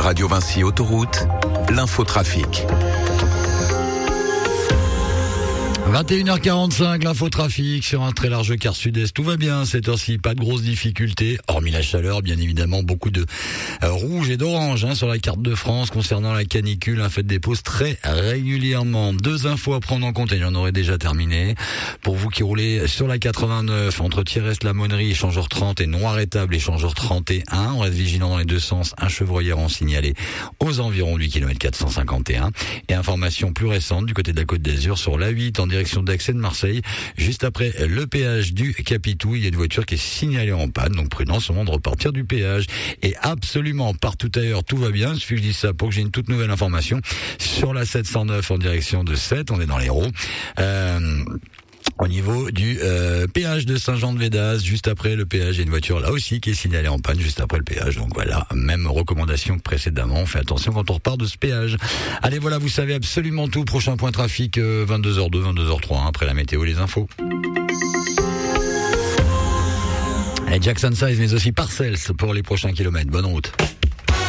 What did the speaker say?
Radio Vinci Autoroute, l'infotrafic. 21h45, l'infotrafic sur un très large quart sud-est. Tout va bien cette heure-ci, pas de grosses difficultés, hormis la chaleur, bien évidemment, beaucoup de rouge et d'orange sur la carte de France concernant la canicule. Faites des pauses très régulièrement. 2 infos à prendre en compte, et j'en aurais déjà terminé. Pour vous qui roulez sur la 89, entre Thiérès-la-Monnerie, échangeur 30 et Noiretable, échangeur 31, on reste vigilant dans les deux sens, un chevreuil signalé aux environs du kilomètre 451. Et information plus récente du côté de la Côte d'Azur sur l'A8 en direction d'Aix et de Marseille, juste après le péage du Capitou. Il y a une voiture qui est signalée en panne, donc prudence au moment de repartir du péage. Et absolument partout ailleurs, tout va bien. Je dis ça pour que j'ai une toute nouvelle information sur la 709 en direction de Sète. On est dans l'Hérault. Au niveau du péage de Saint-Jean-de-Védas, juste après le péage, il y a une voiture là aussi qui est signalée en panne juste après le péage. Donc voilà, même recommandation que précédemment. On fait attention quand on repart de ce péage. Allez, voilà, vous savez absolument tout. Prochain point trafic, 22h02, 22h03, après la météo et les infos. Et Jackson Size, mais aussi Parcells pour les prochains kilomètres. Bonne route.